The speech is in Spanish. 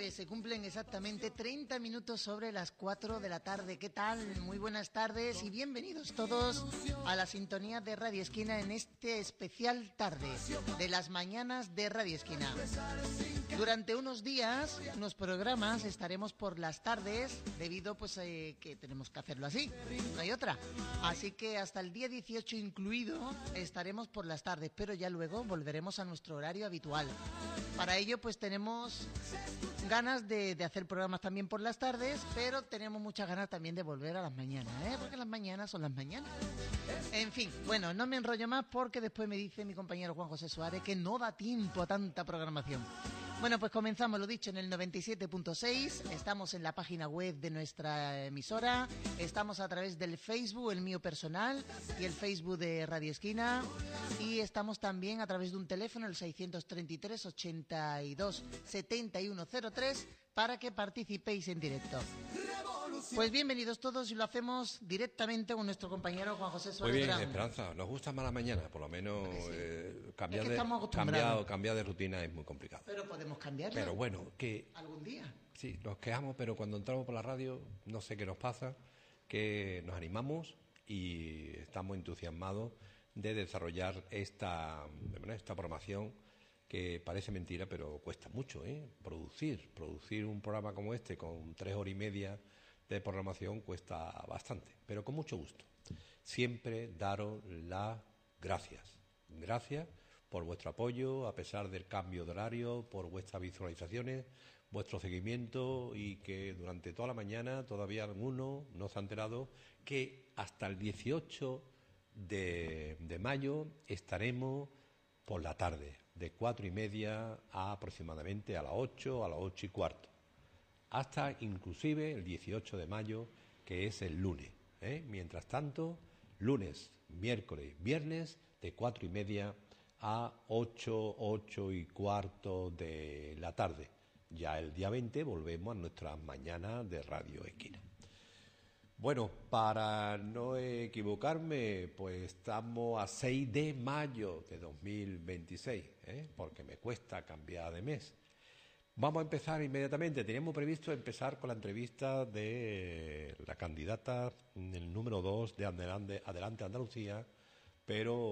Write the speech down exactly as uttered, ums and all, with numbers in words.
tarde, se cumplen exactamente treinta minutos sobre las cuatro de la tarde. ¿Qué tal? Muy buenas tardes y bienvenidos todos a la sintonía de Radio Esquina en este especial tarde de las mañanas de Radio Esquina. Durante unos días, unos programas, estaremos por las tardes debido pues eh, que tenemos que hacerlo así, no hay otra. Así que hasta el día dieciocho incluido estaremos por las tardes, pero ya luego volveremos a nuestro horario habitual. Para ello pues tenemos ganas de, de hacer programas también por las tardes, pero tenemos muchas ganas también de volver a las mañanas, ¿eh? Porque las mañanas son las mañanas. En fin, bueno, no me enrollo más porque después me dice mi compañero Juan José Suárez que no da tiempo a tanta programación. Bueno, pues comenzamos, lo dicho, en el noventa y siete punto seis, estamos en la página web de nuestra emisora, estamos a través del Facebook, el mío personal, y el Facebook de Radio Esquina, y estamos también a través de un teléfono, el seiscientos treinta y tres, ochenta y dos, setenta y uno cero tres, para que participéis en directo. Pues bienvenidos todos y lo hacemos directamente con nuestro compañero Juan José Suárez. Muy bien, Brown. Esperanza, nos gusta más la mañana, por lo menos sí. eh, cambiar, es que de, cambiar, cambiar de rutina es muy complicado. Pero podemos cambiarlo. Pero bueno, que... ¿Algún día? Sí, nos quejamos, pero cuando entramos por la radio, no sé qué nos pasa, que nos animamos y estamos entusiasmados de desarrollar esta, esta programación que parece mentira, pero cuesta mucho, ¿eh? Producir, producir un programa como este con tres horas y media de programación cuesta bastante, pero con mucho gusto. Siempre daros las gracias. Gracias por vuestro apoyo, a pesar del cambio de horario, por vuestras visualizaciones, vuestro seguimiento y que durante toda la mañana todavía algunos no se han enterado que hasta el dieciocho de, de mayo estaremos por la tarde, de cuatro y media a aproximadamente a las ocho, a las ocho y cuarto. Hasta inclusive el dieciocho de mayo, que es el lunes, ¿eh? Mientras tanto, lunes, miércoles, viernes, de cuatro y media a ocho, ocho y cuarto de la tarde. Ya el día veinte volvemos a nuestras mañanas de Radio Esquina. Bueno, para no equivocarme, pues estamos a seis de mayo de dos mil veintiséis, ¿eh? Porque me cuesta cambiar de mes. Vamos a empezar inmediatamente. Teníamos previsto empezar con la entrevista de la candidata, el número dos de Adelante, Adelante Andalucía, pero